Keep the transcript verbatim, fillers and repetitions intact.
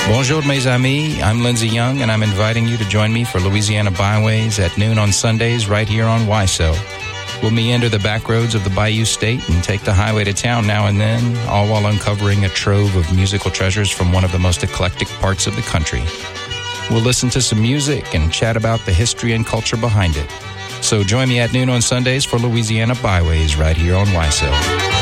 Bonjour, mes amis. I'm Lindsey Young, and I'm inviting you to join me for Louisiana Byways at noon on Sundays right here on Y S L. We'll meander the back roads of the Bayou State and take the highway to town now and then, all while uncovering a trove of musical treasures from one of the most eclectic parts of the country. We'll listen to some music and chat about the history and culture behind it. So join me at noon on Sundays for Louisiana Byways right here on Y S L.